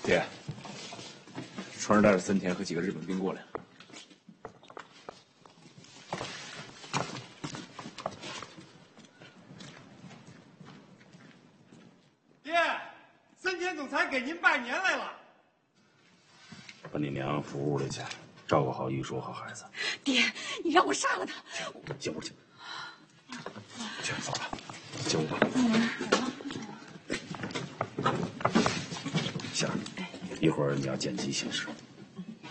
爹，船上带着森田和几个日本兵过来了。 爹，森田总裁给您拜年来了。 把你娘扶屋里去，照顾好玉树和孩子。 爹，你让我杀了他！ 进屋去。去，走了，进屋吧。霞儿，一会儿你要见机行事。